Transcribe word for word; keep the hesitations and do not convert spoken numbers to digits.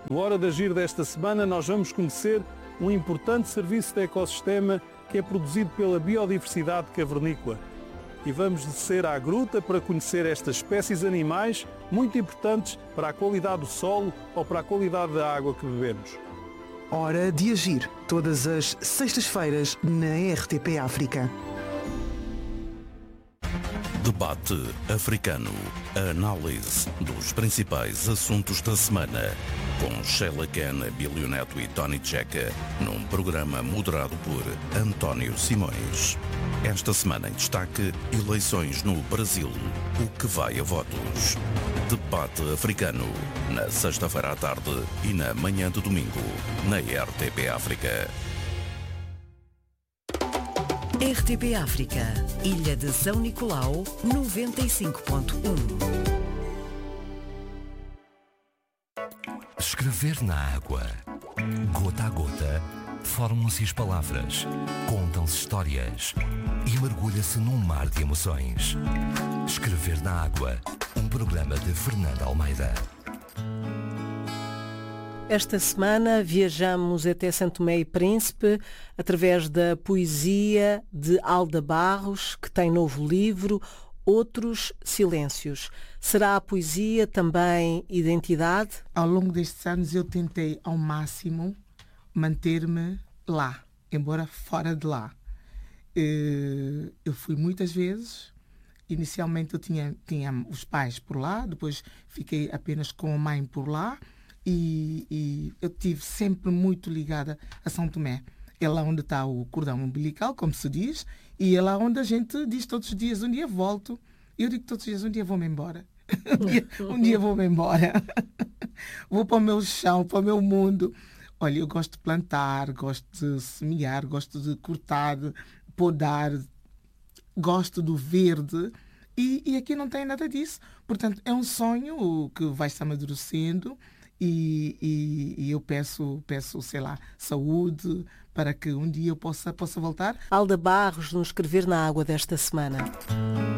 No Hora de Agir desta semana nós vamos conhecer um importante serviço de ecossistema que é produzido pela biodiversidade cavernícola. E vamos descer à gruta para conhecer estas espécies animais muito importantes para a qualidade do solo ou para a qualidade da água que bebemos. Hora de Agir, todas as sextas-feiras na R T P África. Debate Africano. A análise dos principais assuntos da semana. Com Sheila Ken, Abílio Neto e Tony Checa, num programa moderado por António Simões. Esta semana em destaque, eleições no Brasil. O que vai a votos? Debate Africano. Na sexta-feira à tarde e na manhã de domingo, na R T P África. R T P África, Ilha de São Nicolau, noventa e cinco ponto um. Escrever na água. Gota a gota, formam-se as palavras, contam-se histórias e mergulha-se num mar de emoções. Escrever na água, um programa de Fernanda Almeida. Esta semana viajamos até São Tomé e Príncipe através da poesia de Alda Barros, que tem novo livro, Outros Silêncios. Será a poesia também identidade? Ao longo destes anos eu tentei ao máximo manter-me lá, embora fora de lá. Eu fui muitas vezes. Inicialmente eu tinha, tinha os pais por lá, depois fiquei apenas com a mãe por lá. E, e eu estive sempre muito ligada a São Tomé. É lá onde está o cordão umbilical, como se diz, e é lá onde a gente diz todos os dias, um dia volto. Eu digo todos os dias, um dia vou-me embora. um dia, um dia vou-me embora. Vou para o meu chão, para o meu mundo. Olha, eu gosto de plantar, gosto de semear, gosto de cortar, podar, gosto do verde. E, e aqui não tem nada disso. Portanto, é um sonho que vai se amadurecendo. E, e, e eu peço, peço, sei lá, saúde para que um dia eu possa, possa voltar. Alda Barros, no Escrever na Água desta semana.